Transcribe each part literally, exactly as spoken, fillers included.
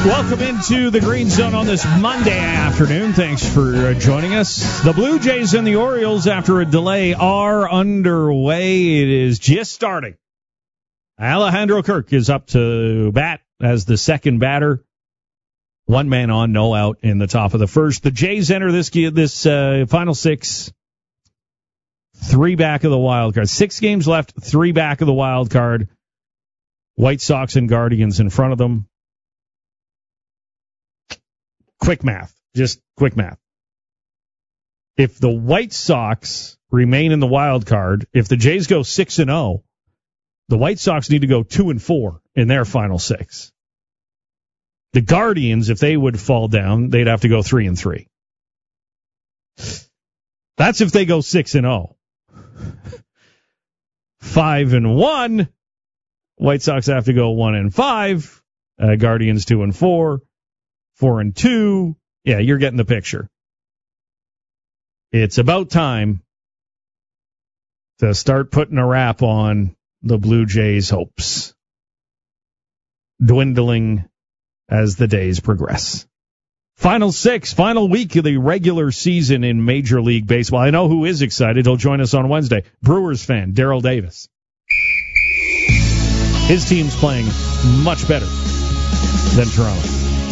Welcome into the Green Zone on this Monday afternoon. Thanks for uh, joining us. The Blue Jays and the Orioles, after a delay, are underway. It is just starting. Alejandro Kirk is up to bat as the second batter. One man on, no out in the top of the first. The Jays enter this this uh, final six. Three back of the wild card. Six games left, three back of the wild card. White Sox and Guardians in front of them. Quick math, just quick math. If the White Sox remain in the wild card, if the Jays go six and zero, the White Sox need to go two and four in their final six. The Guardians, if they would fall down, they'd have to go three and three. That's if they go six and zero. Five and one, White Sox have to go one and five. Uh, Guardians two and four. Four and two. Yeah, you're getting the picture. It's about time to start putting a wrap on the Blue Jays' hopes, dwindling as the days progress. Final six, final week of the regular season in Major League Baseball. I know who is excited. He'll join us on Wednesday. Brewers fan, Daryl Davis. His team's playing much better than Toronto.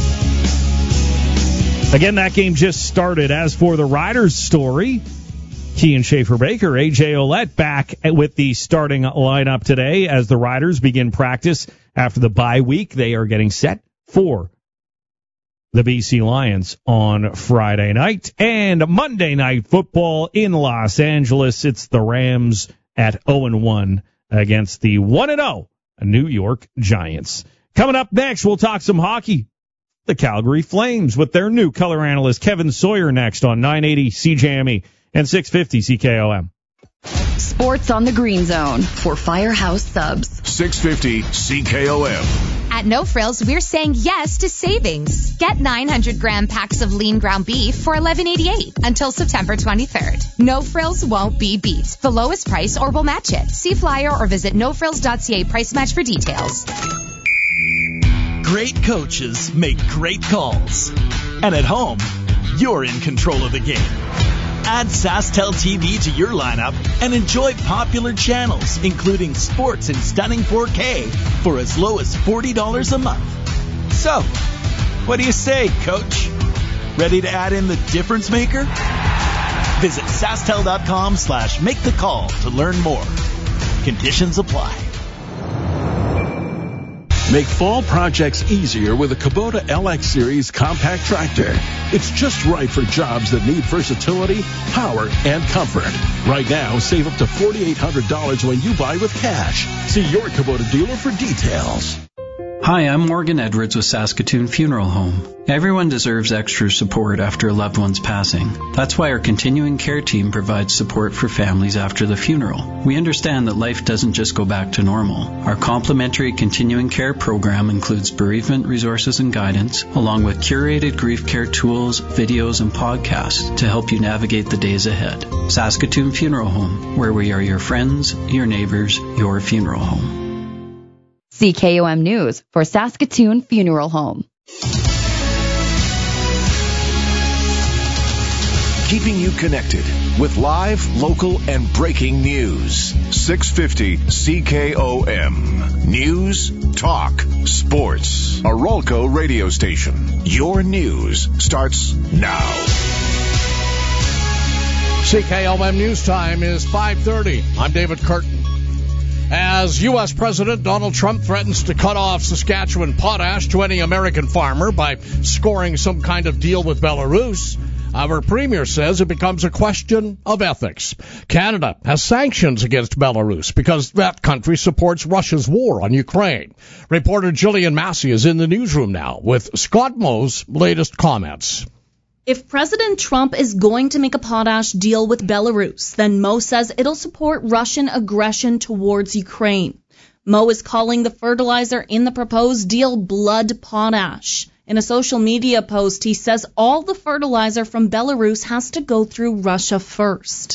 Again, that game just started. As for the Riders story, Kean Schaefer-Baker, A J Ouellette back with the starting lineup today as the Riders begin practice after the bye week. They are getting set for the B C Lions on Friday night. And Monday Night Football in Los Angeles. It's the Rams at oh and one against the one and oh New York Giants. Coming up next, we'll talk some hockey. The Calgary Flames with their new color analyst, Kevin Sawyer, next on nine eighty C J M E and six fifty C K O M. Sports on the Green Zone for Firehouse Subs. six fifty C K O M. At No Frills, we're saying yes to savings. Get nine hundred gram packs of lean ground beef for eleven eighty-eight until September twenty-third. No Frills won't be beat. The lowest price or we'll match it. See flyer or visit no frills dot c a price match for details. Great coaches make great calls. And at home, you're in control of the game. Add SaskTel T V to your lineup and enjoy popular channels, including sports in stunning four K for as low as forty dollars a month. So, what do you say, Coach? Ready to add in the difference maker? Visit SaskTel.com slash make the call to learn more. Conditions apply. Make fall projects easier with a Kubota L X Series compact tractor. It's just right for jobs that need versatility, power, and comfort. Right now, save up to four thousand eight hundred dollars when you buy with cash. See your Kubota dealer for details. Hi, I'm Morgan Edwards with Saskatoon Funeral Home. Everyone deserves extra support after a loved one's passing. That's why our continuing care team provides support for families after the funeral. We understand that life doesn't just go back to normal. Our complimentary continuing care program includes bereavement resources and guidance, along with curated grief care tools, videos, and podcasts to help you navigate the days ahead. Saskatoon Funeral Home, where we are your friends, your neighbors, your funeral home. C K O M News for Saskatoon Funeral Home. Keeping you connected with live, local, and breaking news. six fifty C K O M. News, talk, sports. A Rolco radio station. Your news starts now. C K O M News Time is five thirty. I'm David Curtin. As U S. President Donald Trump threatens to cut off Saskatchewan potash to any American farmer by scoring some kind of deal with Belarus, our premier says it becomes a question of ethics. Canada has sanctions against Belarus because that country supports Russia's war on Ukraine. Reporter Jillian Massey is in the newsroom now with Scott Moe's latest comments. If President Trump is going to make a potash deal with Belarus, then Moe says it'll support Russian aggression towards Ukraine. Moe is calling the fertilizer in the proposed deal blood potash. In a social media post, he says all the fertilizer from Belarus has to go through Russia first.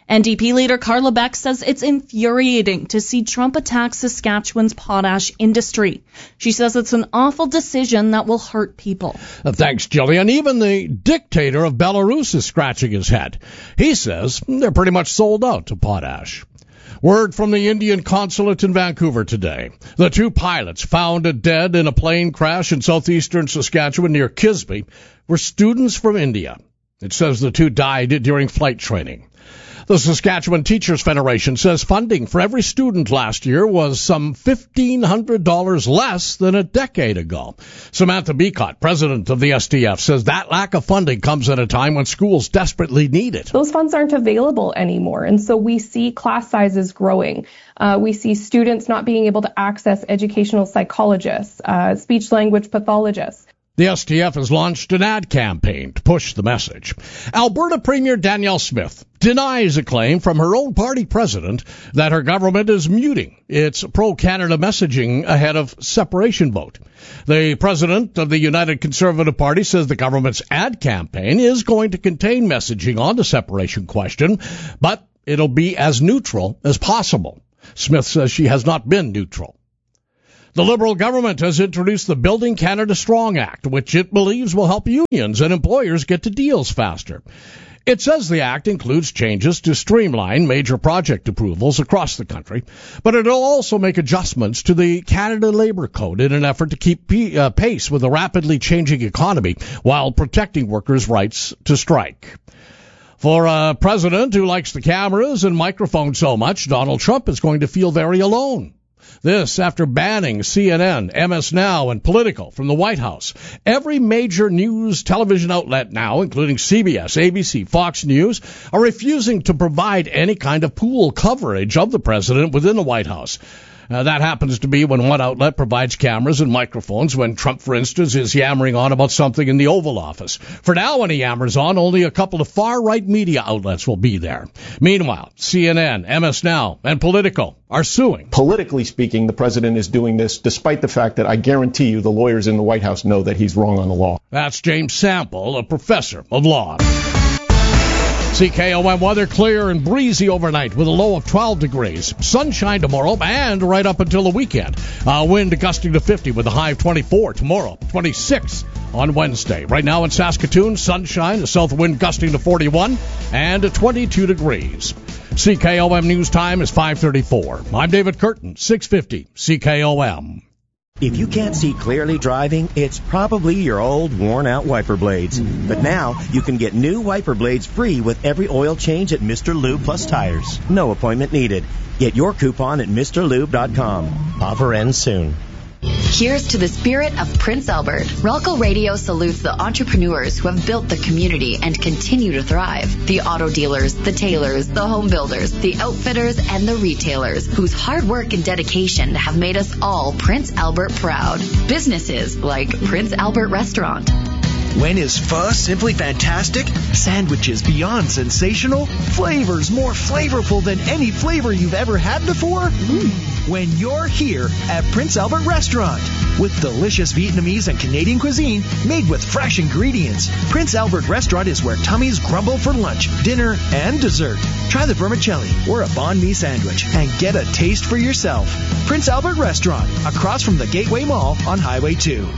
N D P leader Carla Beck says it's infuriating to see Trump attack Saskatchewan's potash industry. She says it's an awful decision that will hurt people. Uh, thanks, Jillian. Even the dictator of Belarus is scratching his head. He says they're pretty much sold out to potash. Word from the Indian consulate in Vancouver today. The two pilots found dead in a plane crash in southeastern Saskatchewan near Kisby were students from India. It says the two died during flight training. The Saskatchewan Teachers Federation says funding for every student last year was some fifteen hundred dollars less than a decade ago. Samantha Beacott, president of the S T F, says that lack of funding comes at a time when schools desperately need it. Those funds aren't available anymore, and so we see class sizes growing. Uh, we see students not being able to access educational psychologists, uh, speech-language pathologists. The S T F has launched an ad campaign to push the message. Alberta Premier Danielle Smith denies a claim from her own party president that her government is muting its pro-Canada messaging ahead of separation vote. The president of the United Conservative Party says the government's ad campaign is going to contain messaging on the separation question, but it'll be as neutral as possible. Smith says she has not been neutral. The Liberal government has introduced the Building Canada Strong Act, which it believes will help unions and employers get to deals faster. It says the act includes changes to streamline major project approvals across the country, but it'll also make adjustments to the Canada Labour Code in an effort to keep p- uh, pace with a rapidly changing economy while protecting workers' rights to strike. For a president who likes the cameras and microphones so much, Donald Trump is going to feel very alone. This after banning C N N, M S Now, and Politico from the White House. Every major news television outlet now, including C B S, A B C, Fox News, are refusing to provide any kind of pool coverage of the president within the White House. Uh, that happens to be when one outlet provides cameras and microphones when Trump, for instance, is yammering on about something in the Oval Office. For now, when he yammers on, only a couple of far-right media outlets will be there. Meanwhile, C N N, M S Now, and Politico are suing. Politically speaking, the president is doing this despite the fact that I guarantee you the lawyers in the White House know that he's wrong on the law. That's James Sample, a professor of law. C K O M weather clear and breezy overnight with a low of twelve degrees. Sunshine tomorrow and right up until the weekend. Uh, wind gusting to fifty with a high of twenty-four tomorrow, twenty-six on Wednesday. Right now in Saskatoon, sunshine, the south wind gusting to forty-one and twenty-two degrees. C K O M news time is five thirty-four. I'm David Curtin, six fifty C K O M. If you can't see clearly driving, it's probably your old, worn-out wiper blades. But now, you can get new wiper blades free with every oil change at Mister Lube Plus Tires. No appointment needed. Get your coupon at Mr Lube dot com. Offer ends soon. Here's to the spirit of Prince Albert. Ralco Radio salutes the entrepreneurs who have built the community and continue to thrive. The auto dealers, the tailors, the home builders, the outfitters, and the retailers whose hard work and dedication have made us all Prince Albert proud. Businesses like Prince Albert Restaurant. When is pho simply fantastic? Sandwiches beyond sensational? Flavors more flavorful than any flavor you've ever had before? Mm. When you're here at Prince Albert Restaurant. With delicious Vietnamese and Canadian cuisine made with fresh ingredients, Prince Albert Restaurant is where tummies grumble for lunch, dinner, and dessert. Try the vermicelli or a banh mi sandwich and get a taste for yourself. Prince Albert Restaurant, across from the Gateway Mall on Highway two.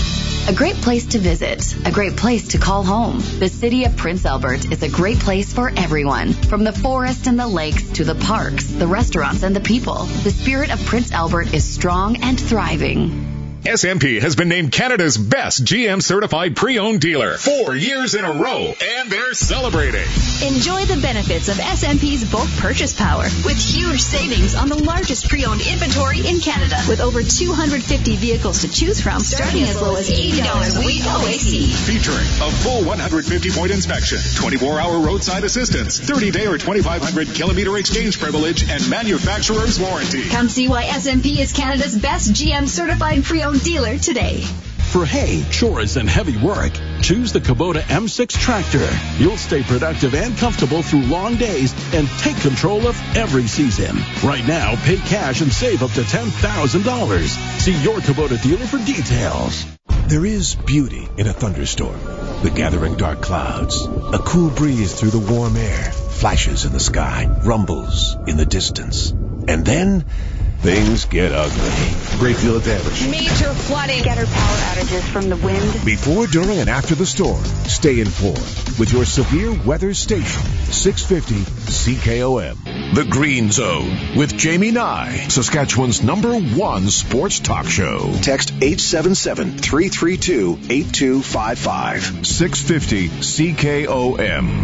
A great place to visit, a great place to call home. The city of Prince Albert is a great place for everyone. From the forest and the lakes to the parks, the restaurants and the people, the spirit of Prince Albert is strong and thriving. S M P has been named Canada's best G M certified pre-owned dealer four years in a row, and they're celebrating. Enjoy the benefits of S M P's bulk purchase power with huge savings on the largest pre-owned inventory in Canada. With over two hundred fifty vehicles to choose from, starting as low as eighty dollars a week O A C. Featuring a full one hundred fifty point inspection, twenty-four hour roadside assistance, thirty day or twenty-five hundred kilometer exchange privilege, and manufacturer's warranty. Come see why S M P is Canada's best G M certified pre-owned dealer today. For hay, chores, and heavy work, choose the Kubota M six tractor. You'll stay productive and comfortable through long days and take control of every season. Right now, pay cash and save up to ten thousand dollars. See your Kubota dealer for details. There is beauty in a thunderstorm. The gathering dark clouds, a cool breeze through the warm air, flashes in the sky, rumbles in the distance. And then things get ugly. Great deal of damage. Major flooding. Getter power outages from the wind. Before, during, and after the storm, stay informed with your severe weather station, six fifty C K O M. The Green Zone with Jamie Nye, Saskatchewan's number one sports talk show. Text eight seven seven, three three two, eight two five five. six fifty C K O M.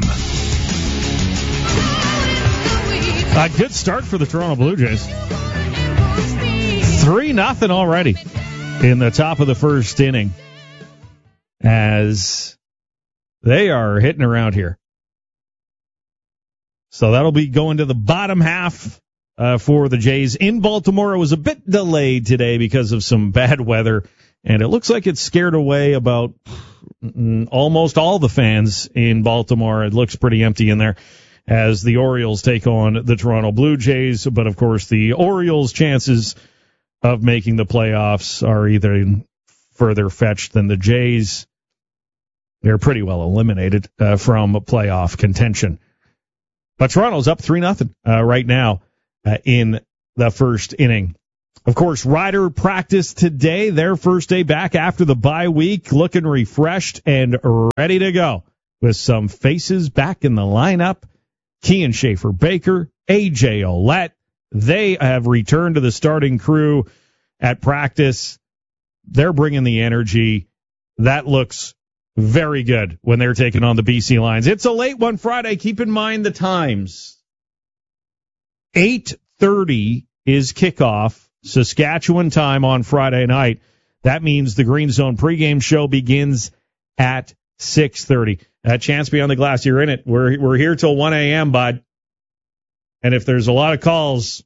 A good start for the Toronto Blue Jays. three nothing already in the top of the first inning as they are hitting around here. So that'll be going to the bottom half uh, for the Jays. In Baltimore, it was a bit delayed today because of some bad weather, and it looks like it's scared away about almost all the fans in Baltimore. It looks pretty empty in there as the Orioles take on the Toronto Blue Jays. But, of course, the Orioles' chances of making the playoffs are either further fetched than the Jays. They're pretty well eliminated uh, from playoff contention. But Toronto's up three nothing uh, right now uh, in the first inning. Of course, Ryder practiced today, their first day back after the bye week, looking refreshed and ready to go with some faces back in the lineup. Kian Schaefer-Baker, A J Ouellette, they have returned to the starting crew at practice. They're bringing the energy. That looks very good when they're taking on the B C Lions. It's a late one Friday. Keep in mind the times. eight thirty is kickoff, Saskatchewan time on Friday night. That means the Green Zone pregame show begins at six thirty. That chance beyond the glass, you're in it. We're we're here till one a.m., bud. And if there's a lot of calls,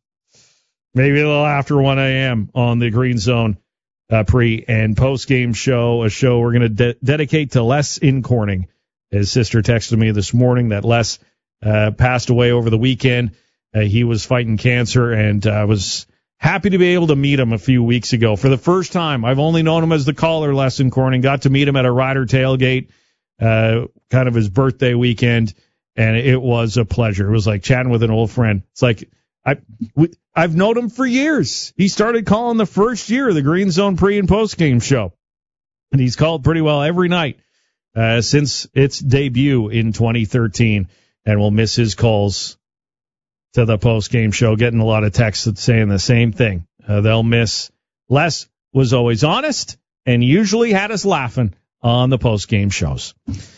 maybe a little after one a.m. on the Green Zone uh, pre- and post-game show, a show we're going to de- dedicate to Les Incorning. His sister texted me this morning that Les uh, passed away over the weekend. Uh, he was fighting cancer, and I uh, was happy to be able to meet him a few weeks ago. For the first time, I've only known him as the caller, Les Incorning. Got to meet him at a Ryder tailgate, uh, kind of his birthday weekend. And it was a pleasure. It was like chatting with an old friend. It's like I, we, I've known him for years. He started calling the first year of the Green Zone pre- and post-game show. And he's called pretty well every night uh, since its debut in twenty thirteen. And we'll miss his calls to the post-game show. Getting a lot of texts saying the same thing. Uh, they'll miss. Les was always honest and usually had us laughing on the post-game shows.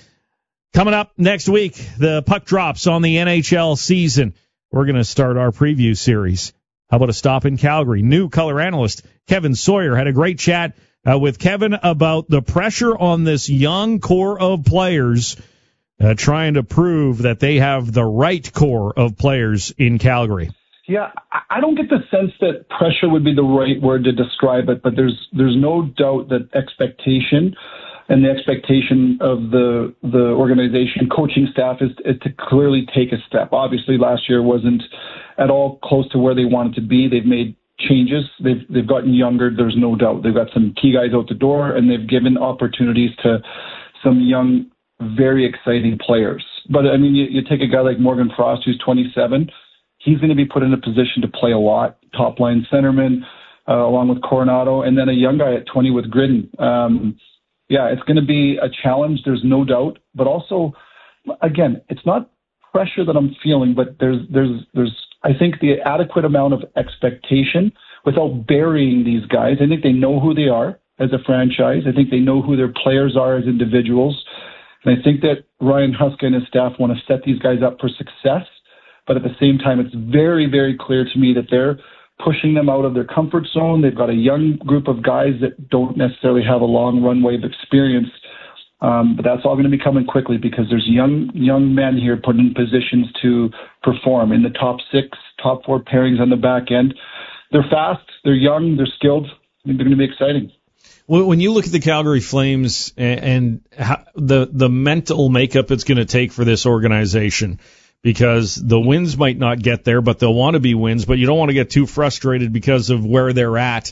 Coming up next week, the puck drops on the N H L season. We're going to start our preview series. How about a stop in Calgary? New color analyst Kevin Sawyer had a great chat uh, with Kevin about the pressure on this young core of players uh, trying to prove that they have the right core of players in Calgary. Yeah, I don't get the sense that pressure would be the right word to describe it, but there's there's no doubt that expectation and the expectation of the the organization, coaching staff, is, is to clearly take a step. Obviously, last year wasn't at all close to where they wanted to be. They've made changes. They've they've gotten younger. There's no doubt. They've got some key guys out the door, and they've given opportunities to some young, very exciting players. But I mean, you, you take a guy like Morgan Frost, who's twenty-seven. He's going to be put in a position to play a lot. Top line centerman, uh, along with Coronado, and then a young guy at twenty with Gridden. Um, Yeah, it's going to be a challenge, there's no doubt. But also, again, it's not pressure that I'm feeling, but there's, there's, there's, I think, the adequate amount of expectation without burying these guys. I think they know who they are as a franchise. I think they know who their players are as individuals. And I think that Ryan Huska and his staff want to set these guys up for success. But at the same time, it's very, very clear to me that they're pushing them out of their comfort zone. They've got a young group of guys that don't necessarily have a long runway of experience. Um, but that's all going to be coming quickly because there's young young men here put in positions to perform in the top six, top four pairings on the back end. They're fast, they're young, they're skilled. I think they're going to be exciting. Well, when you look at the Calgary Flames and, and how, the the mental makeup it's going to take for this organization, because the wins might not get there, but they'll want to be wins, but you don't want to get too frustrated because of where they're at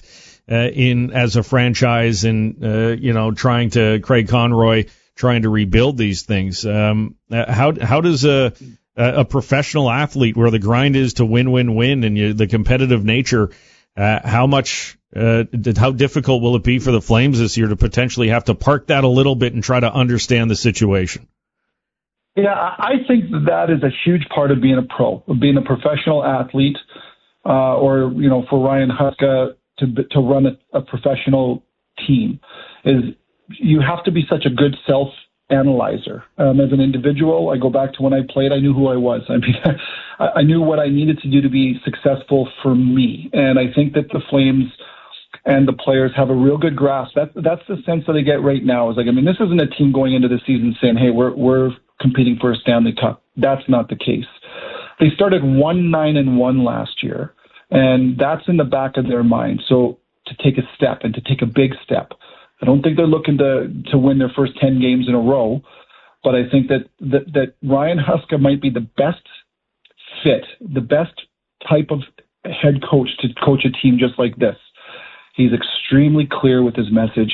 uh, in as a franchise and, uh, you know, trying to, Craig Conroy, trying to rebuild these things. Um, uh, how, how does a, a professional athlete where the grind is to win, win, win and you, the competitive nature, uh, how much, uh, how difficult will it be for the Flames this year to potentially have to park that a little bit and try to understand the situation? Yeah, I think that is a huge part of being a pro, of being a professional athlete, uh, or, you know, for Ryan Huska to to run a, a professional team, is you have to be such a good self-analyzer. Um, as an individual, I go back to when I played, I knew who I was. I mean, I knew what I needed to do to be successful for me. And I think that the Flames and the players have a real good grasp. That, that's the sense that I get right now. Is like, I mean, this isn't a team going into the season saying, hey, we're we're competing for a Stanley Cup. That's not the case. They started one nine and one last year, and that's in the back of their mind. So to take a step and to take a big step, I don't think they're looking to to win their first ten games in a row, but I think that that, that Ryan Huska might be the best fit, the best type of head coach to coach a team just like this. He's extremely clear with his message.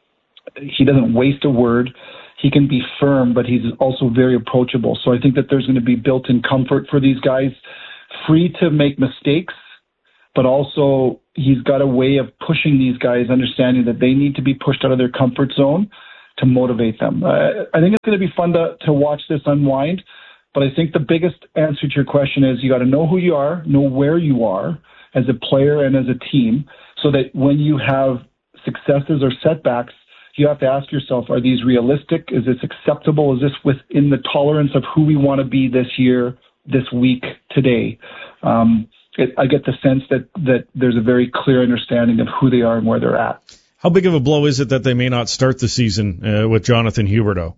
He doesn't waste a word. He can be firm, but he's also very approachable. So I think that there's going to be built-in comfort for these guys, free to make mistakes, but also he's got a way of pushing these guys, understanding that they need to be pushed out of their comfort zone to motivate them. Uh, I think it's going to be fun to, to watch this unwind, but I think the biggest answer to your question is you got to know who you are, know where you are as a player and as a team, so that when you have successes or setbacks, you have to ask yourself, are these realistic? Is this acceptable? Is this within the tolerance of who we want to be this year, this week, today? Um, it, I get the sense that, that there's a very clear understanding of who they are and where they're at. How big of a blow is it that they may not start the season uh, with Jonathan Huberdeau?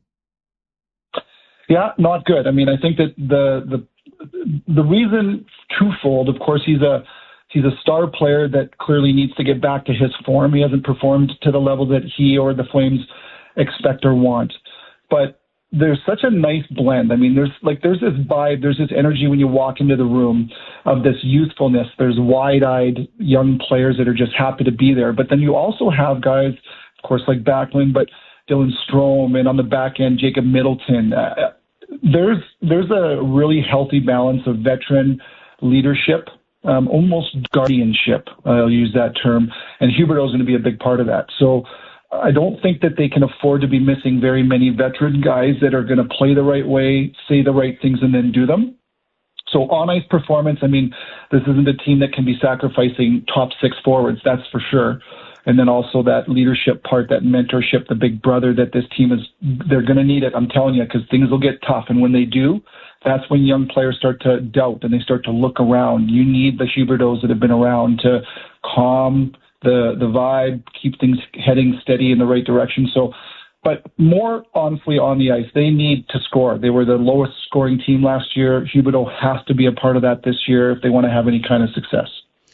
Yeah, not good. I mean, I think that the the the reason twofold. Of course, he's a He's a star player that clearly needs to get back to his form. He hasn't performed to the level that he or the Flames expect or want. But there's such a nice blend. I mean, there's like there's this vibe, there's this energy when you walk into the room of this youthfulness. There's wide-eyed young players that are just happy to be there. But then you also have guys, of course, like Backlund, but Dylan Strome, and on the back end, Jacob Middleton. Uh, there's there's a really healthy balance of veteran leadership. Um, almost guardianship, I'll use that term, and Huberdeau is going to be a big part of that. So I don't think that they can afford to be missing very many veteran guys that are going to play the right way, say the right things, and then do them. So on-ice performance, I mean, this isn't a team that can be sacrificing top six forwards, that's for sure. And then also that leadership part, that mentorship, the big brother that this team is, they're going to need it, I'm telling you, because things will get tough. And when they do, that's when young players start to doubt and they start to look around. You need the Huberdeaus that have been around to calm the the vibe, keep things heading steady in the right direction. So, but more honestly on the ice, they need to score. They were the lowest scoring team last year. Huberdeau has to be a part of that this year if they want to have any kind of success.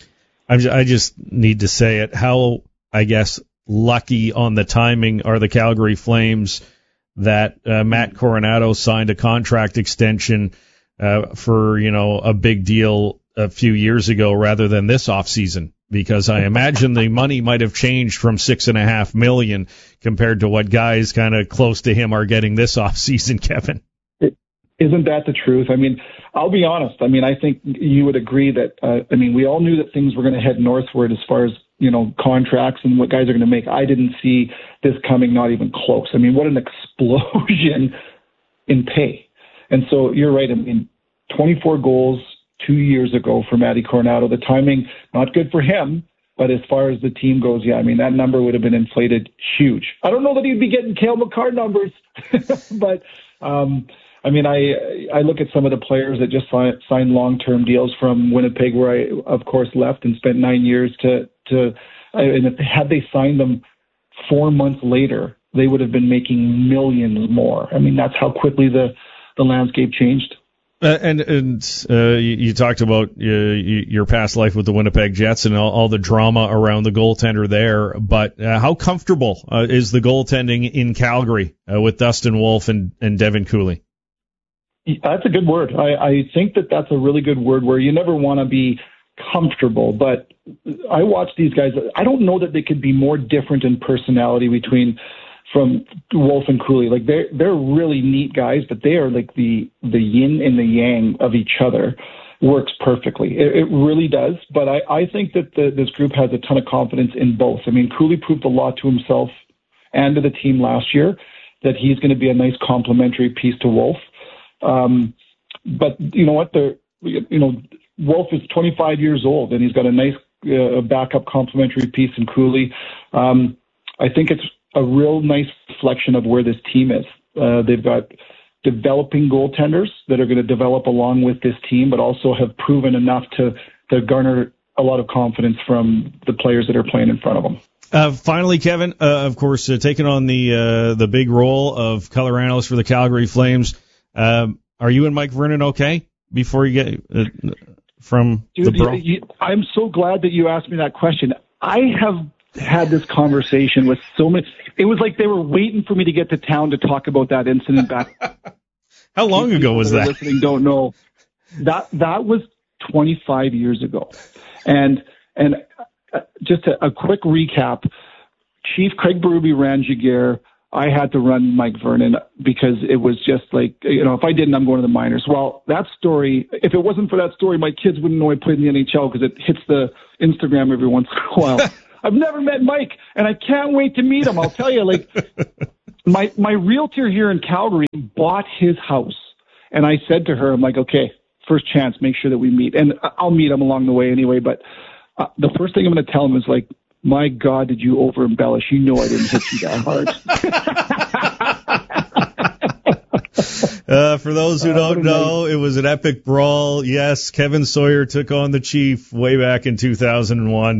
I just need to say it. How, I guess, lucky on the timing are the Calgary Flames that uh, Matt Coronado signed a contract extension uh, for, you know, a big deal a few years ago rather than this offseason, because I imagine the money might have changed from six and a half million compared to what guys kind of close to him are getting this offseason, Kevin. Isn't that the truth? I mean, I'll be honest. I mean, I think you would agree that, uh, I mean, we all knew that things were going to head northward as far as, you know, contracts and what guys are going to make. I didn't see this coming, not even close. I mean, what an explosion in pay. And so you're right. I mean, twenty-four goals two years ago for Matty Coronado. The timing, not good for him, but as far as the team goes, yeah, I mean, that number would have been inflated huge. I don't know that he'd be getting Cale Makar numbers, but, um, I mean, I I look at some of the players that just signed, signed long-term deals from Winnipeg, where I, of course, left and spent nine years to, to and if, had they signed them four months later, they would have been making millions more. I mean, that's how quickly the, the landscape changed. Uh, and and uh, you, you talked about uh, your past life with the Winnipeg Jets and all, all the drama around the goaltender there, but uh, how comfortable uh, is the goaltending in Calgary uh, with Dustin Wolf and, and Devin Cooley? That's a good word. I, I think that that's a really good word where you never want to be comfortable, but I watch these guys. I don't know that they could be more different in personality between from Wolf and Cooley. Like they're they're really neat guys, but they are like the the yin and the yang of each other. Works perfectly. It, it really does. But I, I think that the, this group has a ton of confidence in both. I mean, Cooley proved a lot to himself and to the team last year that he's going to be a nice complementary piece to Wolf. Um, but you know what? They're, you know, Wolf is twenty-five years old and he's got a nice uh, backup complementary piece in Cooley. Um, I think it's a real nice reflection of where this team is. Uh, they've got developing goaltenders that are going to develop along with this team, but also have proven enough to, to garner a lot of confidence from the players that are playing in front of them. Uh, finally, Kevin, uh, of course, uh, taking on the uh, the big role of color analyst for the Calgary Flames. Um, are you and Mike Vernon okay before you get uh, from Dude, the brawl? You, you, I'm so glad that you asked me that question. I have had this conversation with so many. It was like they were waiting for me to get to town to talk about that incident back. How long ago was that? Listening don't know. That that was twenty-five years ago, and and uh, just a, a quick recap. Chief Craig Berube ran Giguère. I had to run Mike Vernon because it was just like, you know, if I didn't, I'm going to the minors. Well, that story, if it wasn't for that story, my kids wouldn't know I played in the N H L because it hits the Instagram every once in a while. I've never met Mike, and I can't wait to meet him. I'll tell you, like, my my realtor here in Calgary bought his house, and I said to her, I'm like, okay, first chance, make sure that we meet. And I'll meet him along the way anyway, but uh, the first thing I'm going to tell him is, like, my God, did you over-embellish? You know I didn't hit you that hard. uh, for those who don't know, it was an epic brawl. Yes, Kevin Sawyer took on the Chief way back in two thousand one.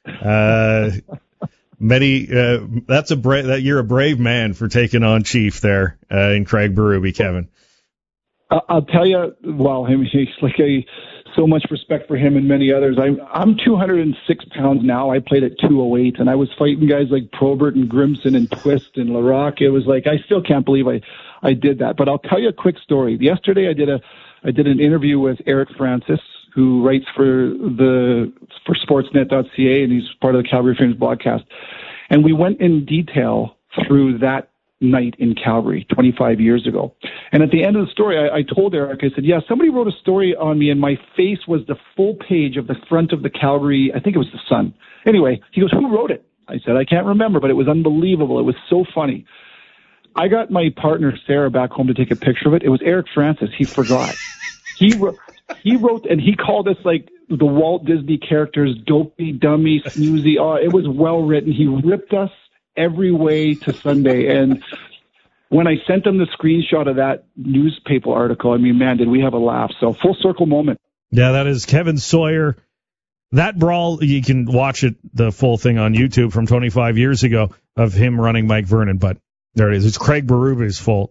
Uh, many, uh, that's a bra- that you're a brave man for taking on Chief there, uh, in Craig Berube, Kevin. I'll tell you, well, him, he's like a, so much respect for him and many others. I'm, I'm two hundred six pounds now. I played at two oh eight and I was fighting guys like Probert and Grimson and Twist and Larocque. It was like, I still can't believe I, I did that, but I'll tell you a quick story. Yesterday I did a, I did an interview with Eric Francis, who writes for the for Sportsnet dot C A, and he's part of the Calgary Flames broadcast. And we went in detail through that night in Calgary twenty-five years ago. And at the end of the story, I, I told Eric, I said, yeah, somebody wrote a story on me, and my face was the full page of the front of the Calgary, I think it was the Sun. Anyway, he goes, who wrote it? I said, I can't remember, but it was unbelievable. It was so funny. I got my partner, Sarah, back home to take a picture of it. It was Eric Francis. He forgot. He wrote... He wrote, and he called us like the Walt Disney characters, dopey, dummy, snoozy. Oh, it was well written. He ripped us every way to Sunday. And when I sent him the screenshot of that newspaper article, I mean, man, did we have a laugh. So full circle moment. Yeah, that is Kevin Sawyer. That brawl, you can watch it, the full thing on YouTube from twenty-five years ago of him running Mike Vernon. But there it is. It's Craig Berube's fault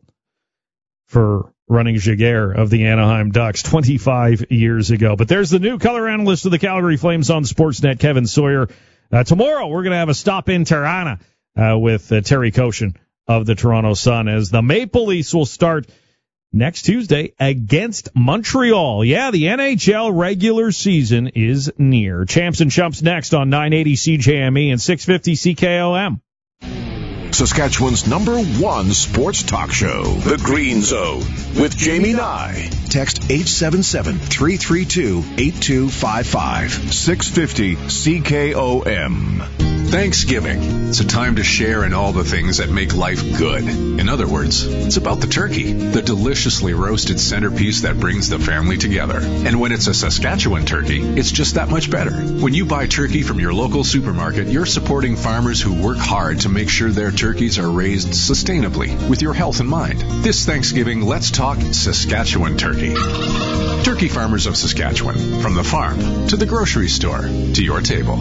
for running Giguère of the Anaheim Ducks twenty-five years ago. But there's the new color analyst of the Calgary Flames on Sportsnet, Kevin Sawyer. Uh, tomorrow, we're going to have a stop in Tirana uh, with uh, Terry Koshin of the Toronto Sun as the Maple Leafs will start next Tuesday against Montreal. Yeah, the N H L regular season is near. Champs and Chumps next on nine eighty C J M E and six fifty C K O M. Saskatchewan's number one sports talk show, The Green Zone, with Jamie Nye. Text eight seven seven, three three two, eight two five five. six fifty C K O M. Thanksgiving. It's a time to share in all the things that make life good. In other words, it's about the turkey, the deliciously roasted centerpiece that brings the family together. And when it's a Saskatchewan turkey, it's just that much better. When you buy turkey from your local supermarket, you're supporting farmers who work hard to make sure their turkeys are raised sustainably with your health in mind. This Thanksgiving, let's talk Saskatchewan turkey. Turkey farmers of Saskatchewan, from the farm to the grocery store to your table.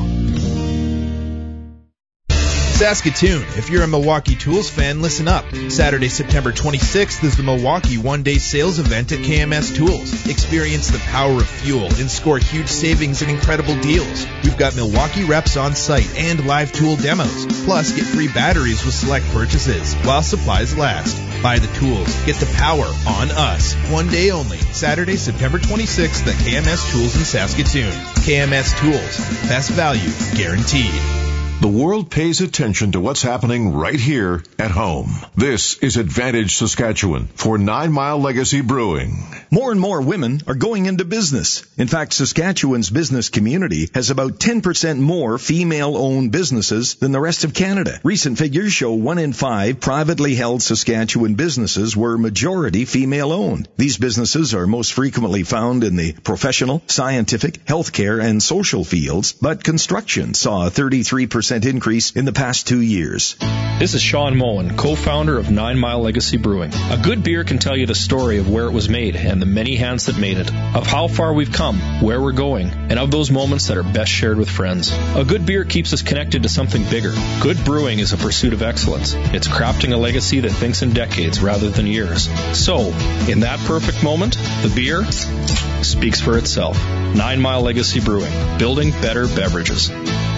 Saskatoon, if you're a Milwaukee Tools fan, listen up. Saturday, September twenty-sixth is the Milwaukee one-day sales event at K M S Tools. Experience the power of fuel and score huge savings and incredible deals. We've got Milwaukee reps on site and live tool demos. Plus, get free batteries with select purchases while supplies last. Buy the tools. Get the power on us. One day only. Saturday, September twenty-sixth at K M S Tools in Saskatoon. K M S Tools. Best value guaranteed. The world pays attention to what's happening right here at home. This is Advantage Saskatchewan for Nine Mile Legacy Brewing. More and more women are going into business. In fact, Saskatchewan's business community has about ten percent more female-owned businesses than the rest of Canada. Recent figures show one in five privately held Saskatchewan businesses were majority female-owned. These businesses are most frequently found in the professional, scientific, healthcare, and social fields, but construction saw a thirty-three percent increase in the past two years. This is Sean Moen, co-founder of Nine Mile Legacy Brewing. A good beer can tell you the story of where it was made and the many hands that made it, of how far we've come, where we're going, and of those moments that are best shared with friends. A good beer keeps us connected to something bigger. Good brewing is a pursuit of excellence. It's crafting a legacy that thinks in decades rather than years. So, in that perfect moment, the beer speaks for itself. Nine Mile Legacy Brewing, building better beverages.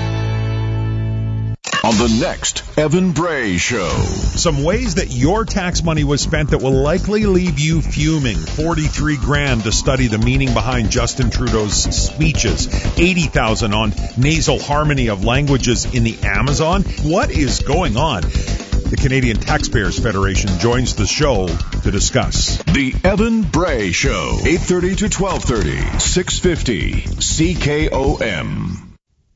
On the next Evan Bray Show. Some ways that your tax money was spent that will likely leave you fuming. forty-three grand to study the meaning behind Justin Trudeau's speeches. eighty thousand on nasal harmony of languages in the Amazon. What is going on? The Canadian Taxpayers Federation joins the show to discuss. The Evan Bray Show, eight thirty to twelve thirty, six fifty, C K O M.